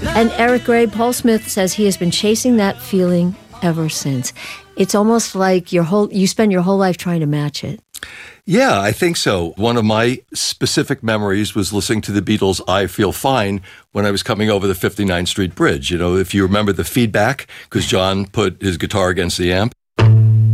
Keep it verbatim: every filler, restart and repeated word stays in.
And Eric Gray, Paul Smith says he has been chasing that feeling ever since. It's almost like your whole you spend your whole life trying to match it. Yeah, I think so. One of my specific memories was listening to the Beatles' I Feel Fine when I was coming over the fifty-ninth Street Bridge. You know, if you remember the feedback, because John put his guitar against the amp,